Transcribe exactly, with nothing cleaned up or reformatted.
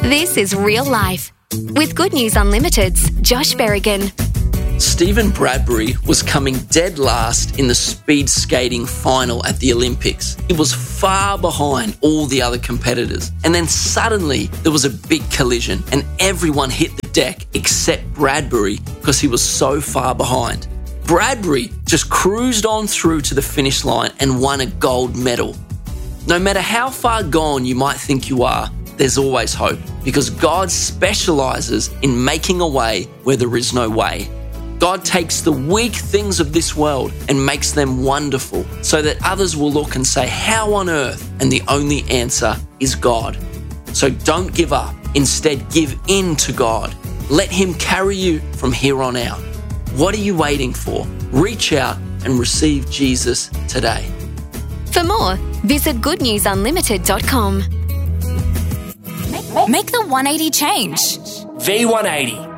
This is Real Life with Good News Unlimited's Josh Berrigan. Stephen Bradbury was coming dead last in the speed skating final at the Olympics. He was far behind all the other competitors. And then suddenly there was a big collision and everyone hit the deck except Bradbury because he was so far behind. Bradbury just cruised on through to the finish line and won a gold medal. No matter how far gone you might think you are, there's always hope because God specialises in making a way where there is no way. God takes the weak things of this world and makes them wonderful so that others will look and say, how on earth? And the only answer is God. So don't give up. Instead, give in to God. Let Him carry you from here on out. What are you waiting for? Reach out and receive Jesus today. For more, visit good news unlimited dot com. Make the one eighty change. V one eighty.